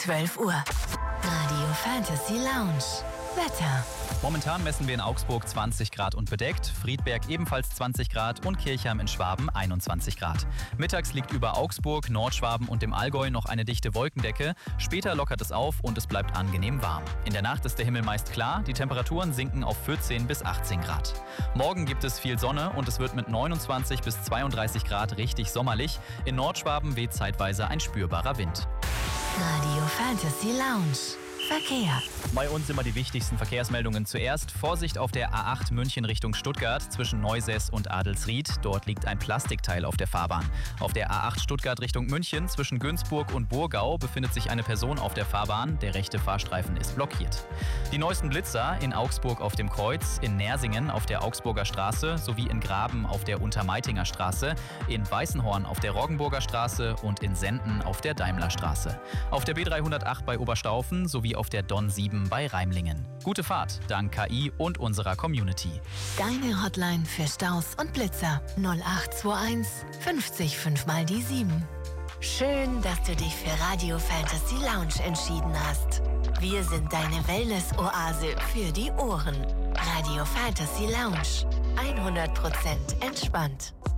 12 Uhr. Radio Fantasy Lounge. Wetter. Momentan messen wir in Augsburg 20 Grad und bedeckt, Friedberg ebenfalls 20 Grad und Kirchheim in Schwaben 21 Grad. Mittags liegt über Augsburg, Nordschwaben und dem Allgäu noch eine dichte Wolkendecke. Später lockert es auf und es bleibt angenehm warm. In der Nacht ist der Himmel meist klar, die Temperaturen sinken auf 14 bis 18 Grad. Morgen gibt es viel Sonne und es wird mit 29 bis 32 Grad richtig sommerlich. In Nordschwaben weht zeitweise ein spürbarer Wind. Radio Fantasy Lounge. Verkehr. Bei uns immer die wichtigsten Verkehrsmeldungen zuerst. Vorsicht auf der A8 München Richtung Stuttgart zwischen Neusäß und Adelsried. Dort liegt ein Plastikteil auf der Fahrbahn. Auf der A8 Stuttgart Richtung München zwischen Günzburg und Burgau befindet sich eine Person auf der Fahrbahn. Der rechte Fahrstreifen ist blockiert. Die neuesten Blitzer in Augsburg auf dem Kreuz, in Nersingen auf der Augsburger Straße sowie in Graben auf der Untermeitinger Straße, in Weißenhorn auf der Roggenburger Straße und in Senden auf der Daimlerstraße. Auf der B308 bei Oberstaufen sowie auf der Don 7 bei Reimlingen. Gute Fahrt, dank KI und unserer Community. Deine Hotline für Staus und Blitzer 0821 50 5 mal die 7. Schön, dass du dich für Radio Fantasy Lounge entschieden hast. Wir sind deine Wellness-Oase für die Ohren. Radio Fantasy Lounge. 100% entspannt.